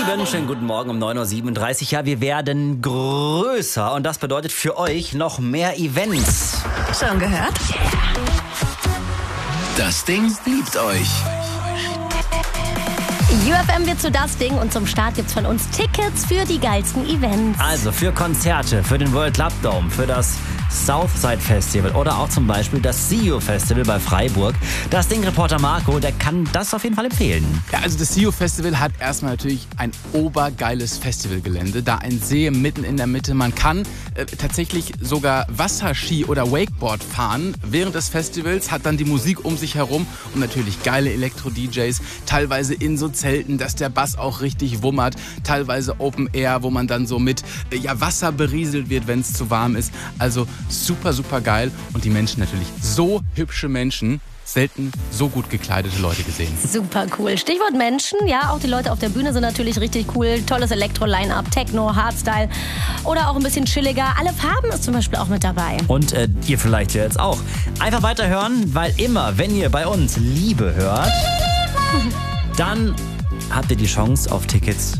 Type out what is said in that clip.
Morgen, schönen guten Morgen um 9.37 Uhr. Ja, wir werden größer und das bedeutet für euch noch mehr Events. Schon gehört? Das Ding liebt euch. UFM wird zu das Ding und zum Start gibt's von uns Tickets für die geilsten Events. Also für Konzerte, für den World Club Dome, für das Southside Festival oder auch zum Beispiel das SEO Festival bei Freiburg. Das Ding-Reporter Marco, der kann das auf jeden Fall empfehlen. Ja, also das SEO Festival hat erstmal natürlich ein obergeiles Festivalgelände. Da ein See mitten in der Mitte. Man kann tatsächlich sogar Wasserski oder Wakeboard fahren während des Festivals, hat dann die Musik um sich herum und natürlich geile Elektro-DJs, teilweise in so Zelten, dass der Bass auch richtig wummert, teilweise Open Air, wo man dann so mit Wasser berieselt wird, wenn es zu warm ist. Also super, super geil und die Menschen natürlich so hübsche Menschen. Selten so gut gekleidete Leute gesehen. Super cool. Stichwort Menschen, ja, auch die Leute auf der Bühne sind natürlich richtig cool. Tolles Elektro-Line-Up, Techno, Hardstyle oder auch ein bisschen chilliger. Alle Farben ist zum Beispiel auch mit dabei. Und ihr vielleicht ja jetzt auch. Einfach weiterhören, weil immer, wenn ihr bei uns Liebe hört, dann habt ihr die Chance auf Tickets